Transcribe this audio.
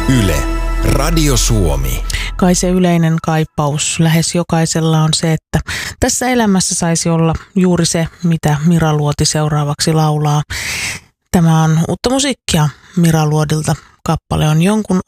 Yle, Radio Suomi. Kai se yleinen kaipaus lähes jokaisella on se, että tässä elämässä saisi olla juuri se, mitä Mira Luoti seuraavaksi laulaa. Tämä on uutta musiikkia Mira Luodilta. Kappale on Jonkun